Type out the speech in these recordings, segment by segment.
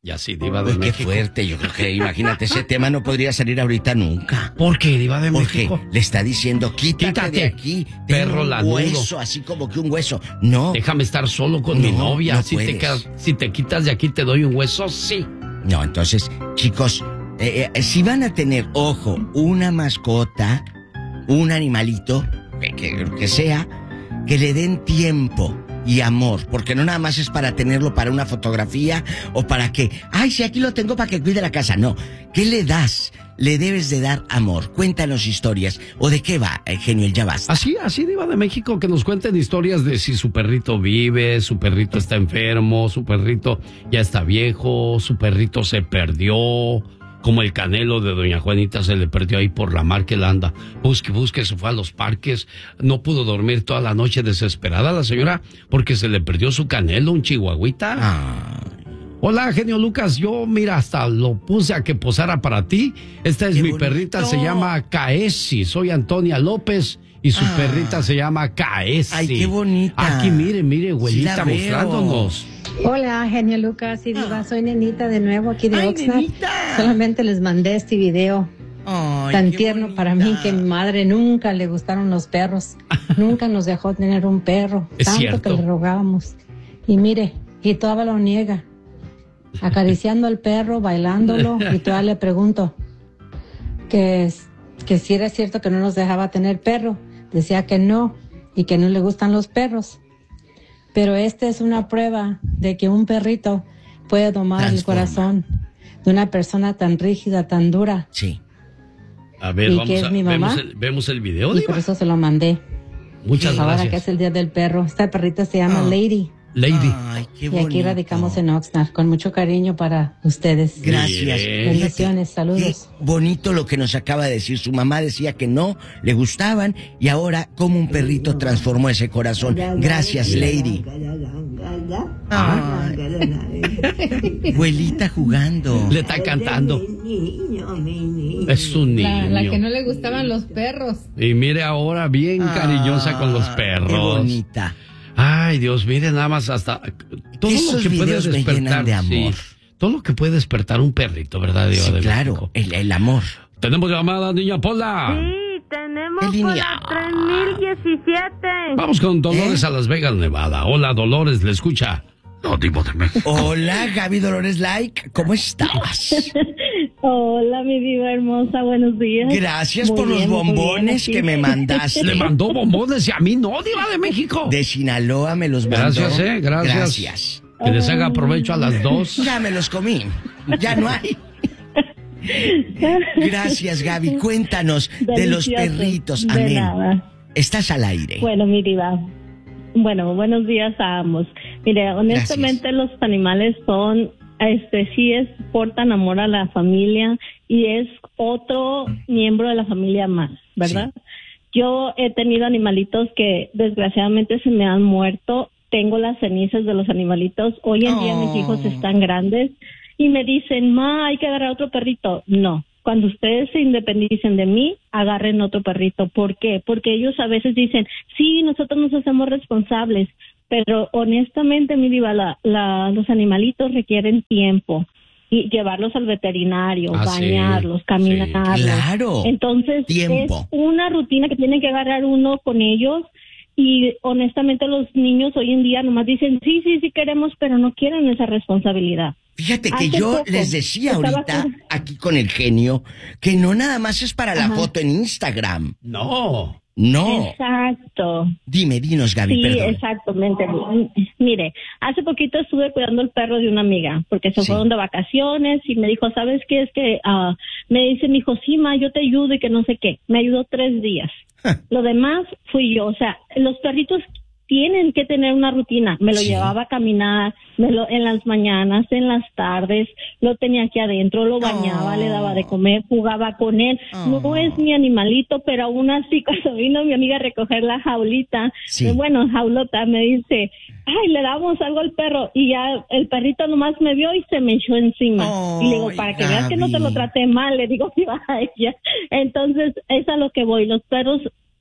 Y así, Diva de Uy, México. qué fuerte, yo creo que, imagínate, ese tema no podría salir ahorita nunca. ¿Por qué, Diva de México? Porque le está diciendo, quítate de aquí, perro un lanudo. hueso, así como que un hueso. No. Déjame estar solo con mi novia. No Si te quitas de aquí, te doy un hueso, sí. No, entonces, chicos, si van a tener, ojo, una mascota, un animalito, que sea, que le den tiempo y amor, porque no nada más es para tenerlo para una fotografía o para que, ay, si aquí lo tengo para que cuide la casa. No, ¿qué le das? Le debes de dar amor. Cuéntanos historias. ¿O de qué va, genio, el ya basta? Así Diva de México, que nos cuenten historias de si su perrito vive, su perrito está enfermo, su perrito ya está viejo, su perrito se perdió, como el Canelo de doña Juanita se le perdió ahí por la mar que él anda. Busque, se fue a los parques, no pudo dormir toda la noche desesperada la señora porque se le perdió su Canelo, un chihuahuita. Hola, genio Lucas, yo mira, hasta lo puse a que posara para ti. Esta es mi bonito. Perrita, se llama Caesi, soy Antonia López y su perrita se llama Caesi. Ay, qué bonita. Aquí mire, abuelita, sí mostrándonos. Hola, genio Lucas y Diva, soy Nenita de nuevo aquí de Oxnard. Nenita. Solamente les mandé este video tan tierno bonita. Para mí, que mi madre nunca le gustaron los perros. Nunca nos dejó tener un perro, tanto cierto. Que le rogábamos. Y mire, y todavía lo niega. Acariciando al perro, bailándolo, y todavía le pregunto que si era cierto que no nos dejaba tener perro. Decía que no, y que no le gustan los perros. Pero esta es una prueba de que un perrito puede domar el corazón de una persona tan rígida, tan dura. Sí. A ver, vemos el video. Y por eso se lo mandé. Muchas gracias. Ahora que es el Día del Perro. Esta perrita se llama Lady. Ay, qué bonito. Y aquí radicamos en Oxnard, con mucho cariño para ustedes. Gracias. Bendiciones, saludos. Qué bonito lo que nos acaba de decir. Su mamá decía que no le gustaban y ahora como un perrito transformó ese corazón. Gracias, Lady. Abuelita jugando. Le está cantando. Es un niño. La que no le gustaban los perros. Y mire ahora, bien cariñosa con los perros. Qué bonita. Ay, Dios, mire nada más hasta todo esos lo que puede despertar de amor. Sí, todo lo que puede despertar un perrito, ¿verdad, Dios? Sí, claro, el amor. Tenemos llamada, niña Pola. Sí, tenemos Pola 3017. Vamos con Dolores a Las Vegas, Nevada. Hola, Dolores, le escucha. No, Diva de México. Hola, Gaby Dolores Like, ¿cómo estás? Hola, mi diva hermosa, buenos días. Gracias por los bombones que me mandaste. Le mandó bombones y a mí no, Diva de México. De Sinaloa me los mandó. Gracias, gracias. Que les haga provecho a las dos. Ya me los comí, ya no hay. Gracias, Gaby. Cuéntanos de los perritos. Amén. De nada. Estás al aire. Bueno, mi diva. Bueno, buenos días a ambos. Mire, honestamente gracias. Los animales son, sí portan amor a la familia y es otro miembro de la familia más, ¿verdad? Sí. Yo he tenido animalitos que desgraciadamente se me han muerto. Tengo las cenizas de los animalitos. Hoy en día mis hijos están grandes y me dicen, ma, hay que agarrar otro perrito. No. Cuando ustedes se independicen de mí, agarren otro perrito. ¿Por qué? Porque ellos a veces dicen, sí, nosotros nos hacemos responsables, pero honestamente, mi diva, los animalitos requieren tiempo y llevarlos al veterinario, bañarlos, caminarlos. Sí, claro. Entonces, tiempo. Es una rutina que tiene que agarrar uno con ellos. Y honestamente los niños hoy en día nomás dicen, sí queremos, pero no quieren esa responsabilidad. Fíjate que yo les decía ahorita, aquí con el genio, que no nada más es para la foto en Instagram. No. Exacto. Dinos, Gaby, perdón. Sí, exactamente. Mire, hace poquito estuve cuidando el perro de una amiga, porque se fueron de vacaciones y me dijo, ¿sabes qué? Es que me dice mi hijo, sí, ma, yo te ayudo y que no sé qué. Me ayudó 3 días. Lo demás fui yo. O sea, los perritos tienen que tener una rutina. Me lo llevaba a caminar, en las mañanas, en las tardes, lo tenía aquí adentro, lo bañaba, le daba de comer, jugaba con él. No es mi animalito, pero aún así cuando vino mi amiga a recoger la jaulita, jaulota, me dice, ay, le damos algo al perro, y ya el perrito nomás me vio y se me echó encima. Y le digo, para que veas que no te lo traté mal, le digo, a ella. Entonces, es a lo que voy. Los perros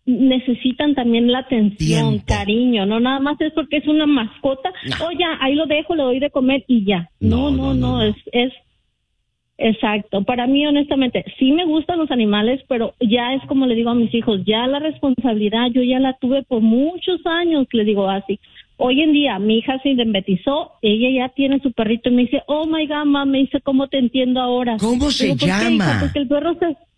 necesitan también la atención, cariño, no nada más es porque es una mascota, ya, ahí lo dejo, le doy de comer y ya. No. Es exacto. Para mí, honestamente, sí me gustan los animales, pero ya es como le digo a mis hijos, ya la responsabilidad yo ya la tuve por muchos años, le digo así. Hoy en día, mi hija se independizó, ella ya tiene su perrito y me dice, oh my God, ma, me dice, ¿cómo te entiendo ahora? ¿Cómo se llama? Porque el perro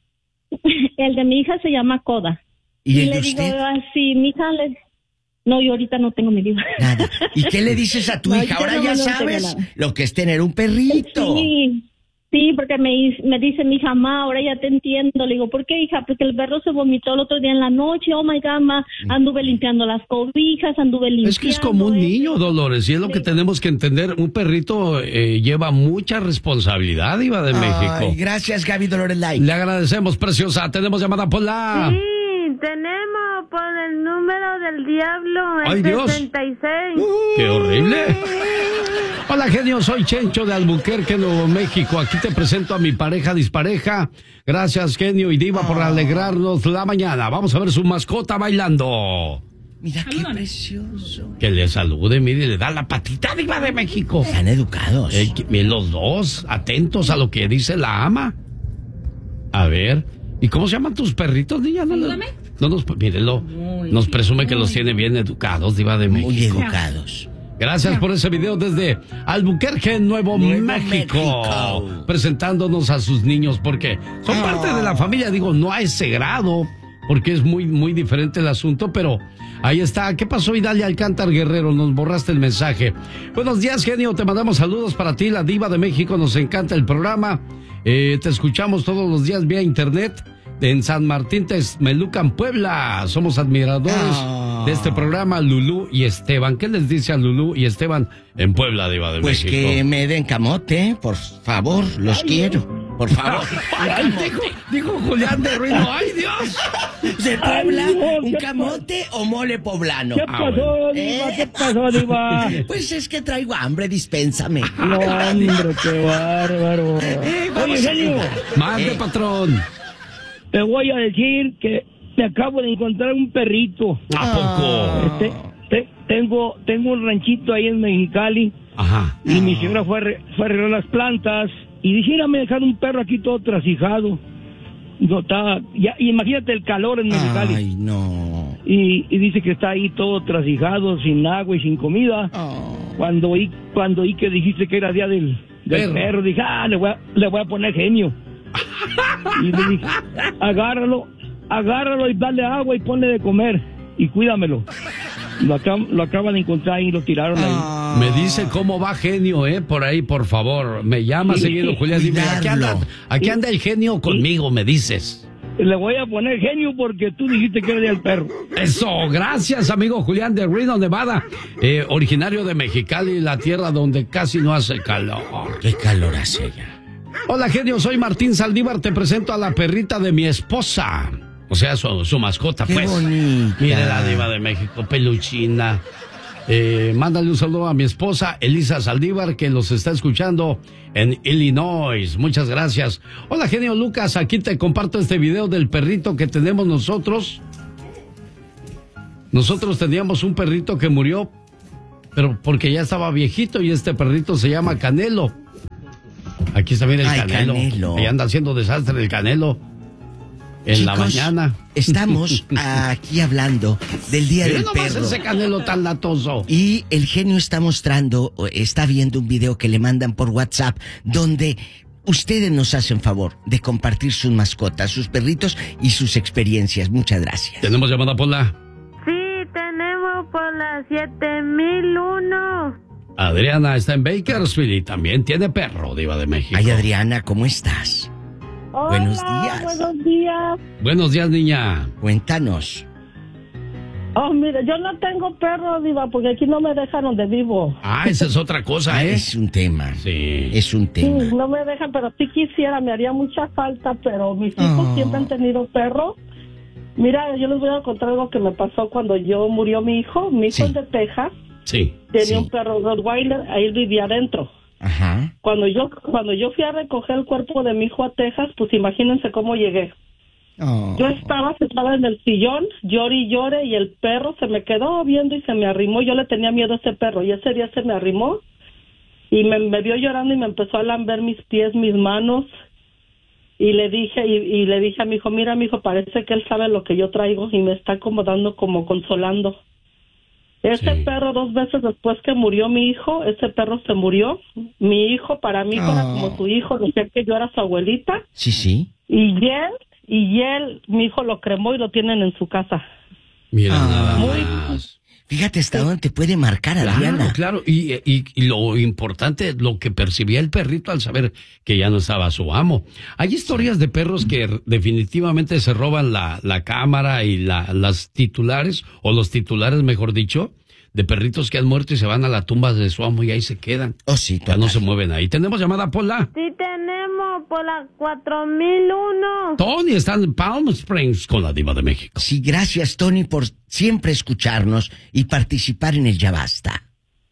el de mi hija se llama Coda. Y le digo así, mi hija No, yo ahorita no tengo mi vida. Nada. ¿Y qué le dices a tu hija? Ahora ya sabes lo que es tener un perrito. Sí, porque me dice mi hija, ma, ahora ya te entiendo. Le digo, ¿por qué, hija? Porque el perro se vomitó el otro día en la noche. Oh, my God, ma, anduve limpiando las cobijas, Es que es como un niño, Dolores, y es lo que tenemos que entender. Un perrito lleva mucha responsabilidad, Diva de México. Gracias, Gaby Dolores Light. Le agradecemos, preciosa. Tenemos llamada por la... Sí, tenemos por el número del diablo, el ¡ay, Dios! 66. ¡Qué horrible! Hola, genio, soy Chencho de Albuquerque, Nuevo México. Aquí te presento a mi pareja dispareja. Gracias, genio y diva, por alegrarnos la mañana. Vamos a ver su mascota bailando. Mira qué precioso. Que le salude, mire, le da la patita, Diva de México. Están educados. Los dos, atentos a lo que dice la ama. A ver, ¿y cómo se llaman tus perritos, niña? Mírenlo, nos presume que los tiene bien educados, Diva de México. Muy educados. Gracias por ese video desde Albuquerque, Nuevo México. Presentándonos a sus niños porque son parte de la familia. Digo, no a ese grado, porque es muy, muy diferente el asunto, pero ahí está. ¿Qué pasó, Idalia Alcántar Guerrero? Nos borraste el mensaje. Buenos días, genio. Te mandamos saludos para ti, la Diva de México. Nos encanta el programa. Te escuchamos todos los días vía internet. En San Martín Texmelucan, Puebla. Somos admiradores de este programa, Lulú y Esteban. ¿Qué les dice a Lulú y Esteban en Puebla, Diva de México? Pues que me den camote, por favor, los quiero. Por favor. Dijo Julián de Ruino. ¡Ay, Dios! ¿De Puebla? ¿Un camote o mole poblano? ¿Qué pasó, Diva? ¿Qué pasó, Diva? Pues es que traigo hambre, dispénsame. No, hombre, qué bárbaro. Oye, genio. Mande, patrón. Te voy a decir que me acabo de encontrar un perrito. ¿A poco? Tengo un ranchito ahí en Mexicali. Ajá. Y mi señora fue a arreglar las plantas. Y dijera, me dejaron un perro aquí todo trasijado. No, imagínate el calor en Mexicali. Ay, no. Y dice que está ahí todo trasijado, sin agua y sin comida. Cuando oí que dijiste que era día del perro, dije, le voy a poner genio. Y le dije, agárralo y dale agua y ponle de comer y cuídamelo. Lo acaban de encontrar y lo tiraron ahí. Me dice cómo va, genio, por ahí, por favor. Me llama seguido, Julián. Dime, aquí anda el genio conmigo, me dices. Le voy a poner genio porque tú dijiste que era del perro. Eso, gracias, amigo Julián de Reno, Nevada. Originario de Mexicali, la tierra donde casi no hace calor. ¿Qué calor hace ya? Hola, genio, soy Martín Saldívar, te presento a la perrita de mi esposa. O sea, su mascota, qué pues. Bonita. Mire la Diva de México, peluchina. Mándale un saludo a mi esposa, Elisa Saldívar, que los está escuchando en Illinois. Muchas gracias. Hola, genio Lucas, aquí te comparto este video del perrito que tenemos nosotros. Nosotros teníamos un perrito que murió, pero porque ya estaba viejito, y este perrito se llama Canelo. Aquí está bien el Canelo. Ahí anda haciendo desastre el Canelo. En la mañana. Estamos aquí hablando del Día del Perro. Ese Canelo tan latoso. Y el genio está viendo un video que le mandan por WhatsApp, donde ustedes nos hacen favor de compartir sus mascotas, sus perritos y sus experiencias. Muchas gracias. ¿Tenemos llamada por la? Sí, tenemos por la 7001. Adriana está en Bakersfield y también tiene perro, Diva de México. Ay, Adriana, ¿cómo estás? Hola, buenos días. Buenos días. Buenos días, niña. Cuéntanos. Mire, yo no tengo perro, Diva, porque aquí no me dejan donde vivo. Esa es otra cosa, Es un tema. Sí. Es un tema. Sí, no me dejan, pero sí quisiera, me haría mucha falta, pero mis hijos siempre han tenido perro. Mira, yo les voy a contar algo que me pasó cuando murió mi hijo. Mi hijo es de Texas. Sí. Tenía un perro Rottweiler, ahí vivía adentro. Ajá. Cuando yo fui a recoger el cuerpo de mi hijo a Texas, pues imagínense cómo llegué. Yo estaba sentada en el sillón, lloré y lloré, y el perro se me quedó viendo y se me arrimó. Yo le tenía miedo a ese perro, y ese día se me arrimó y me vio llorando y me empezó a lamber mis pies, mis manos. Y le dije a mi hijo, mira, mi hijo, parece que él sabe lo que yo traigo y me está como dando, como consolando. Ese perro, 2 veces después que murió mi hijo, ese perro se murió. Mi hijo, para mí, era como su hijo, decía que yo era su abuelita. Sí. Y él, mi hijo lo cremó y lo tienen en su casa. Mira, nada más. Fíjate hasta dónde te puede marcar, Adriana. Claro. Y lo importante, lo que percibía el perrito al saber que ya no estaba su amo. Hay historias de perros que definitivamente se roban la cámara y las titulares, o los titulares, mejor dicho, de perritos que han muerto y se van a la tumba de su amo y ahí se quedan. Sí, ya no se mueven ahí. ¿Tenemos llamada, Pola? Sí, tenemos, Pola 4001. Tony está en Palm Springs con la Diva de México. Sí, gracias, Tony, por siempre escucharnos y participar en el Ya Basta.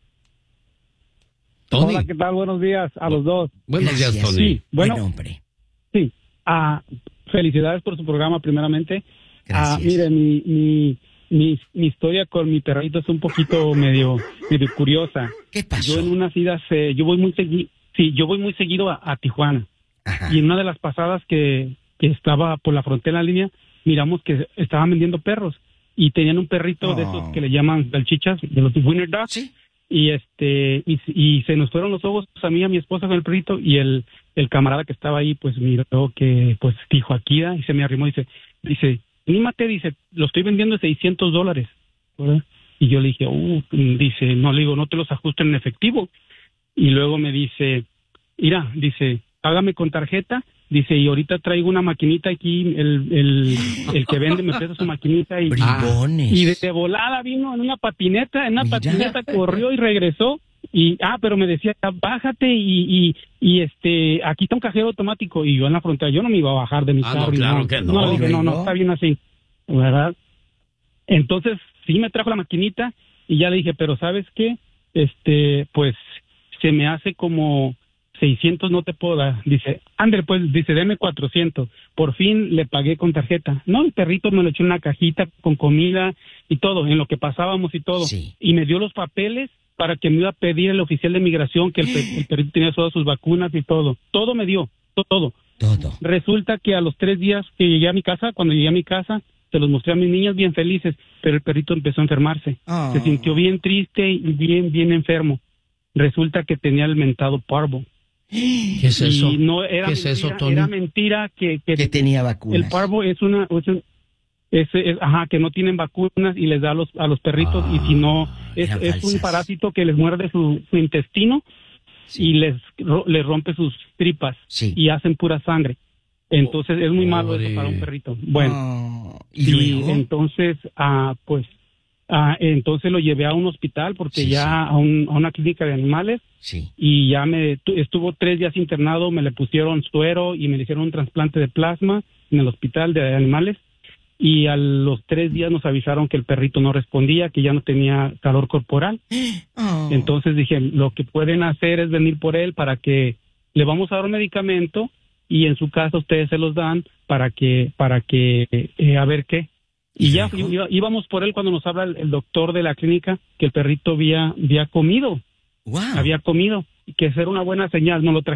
Tony. Hola, ¿qué tal? Buenos días a los dos. Buenos días, Tony. Sí, buen hombre. Sí, felicidades por su programa, primeramente. Gracias. Mire, mi historia con mi perrito es un poquito medio curiosa. ¿Qué pasó? Yo en unas idas, yo voy muy seguido a Tijuana. Ajá. Y en una de las pasadas que estaba por la frontera en la línea, miramos que estaban vendiendo perros y tenían un perrito de esos que le llaman salchichas, de los Winner Dogs. ¿Sí? Y y se nos fueron los ojos a mí y a mi esposa con el perrito, y el camarada que estaba ahí pues miró que pues dijo Akira, y se me arrimó y dice anímate, dice, lo estoy vendiendo $600, ¿verdad? Y yo le dije, dice, no, le digo, no te los ajusto en efectivo. Y luego me dice, mira, dice, págame con tarjeta, dice, y ahorita traigo una maquinita aquí, el que vende me presta su maquinita, y de volada vino en una patineta, corrió y regresó, y pero me decía, bájate y aquí está un cajero automático, y yo en la frontera, yo no me iba a bajar de mi carro. No, claro que no. No, dije, no, está bien así, ¿verdad? Entonces, sí me trajo la maquinita, y ya le dije, pero ¿sabes qué? Pues, se me hace como 600, no te puedo dar. Dice, André, pues, dice, deme 400. Por fin le pagué con tarjeta. No, el perrito me lo echó en una cajita con comida y todo, en lo que pasábamos y todo. Sí. Y me dio los papeles para que me iba a pedir el oficial de migración que el perrito tenía todas sus vacunas y todo. Todo me dio, todo. Resulta que a los 3 días que llegué a mi casa, se los mostré a mis niñas bien felices, pero el perrito empezó a enfermarse. Se sintió bien triste y bien enfermo. Resulta que tenía el mentado parvo. ¿Qué es eso? Y no era ¿Qué mentira, es eso, Tony? Era mentira que tenía vacunas. El parvo es que no tienen vacunas y les da a los perritos, y si no, es un parásito que les muerde su intestino, y les rompe sus tripas, y hacen pura sangre. Entonces es muy malo eso para un perrito. Bueno, y entonces, entonces lo llevé a un hospital, porque a una clínica de animales, y ya estuvo 3 días internado, me le pusieron suero y me le hicieron un trasplante de plasma en el hospital de animales, y a los 3 días nos avisaron que el perrito no respondía, que ya no tenía calor corporal. Entonces dije, lo que pueden hacer es venir por él, para que le vamos a dar un medicamento, y en su casa ustedes se los dan para que a ver qué. Y ya íbamos por él cuando nos habla el doctor de la clínica que el perrito había comido. Wow. Había comido, y que esa era una buena señal. Nos lo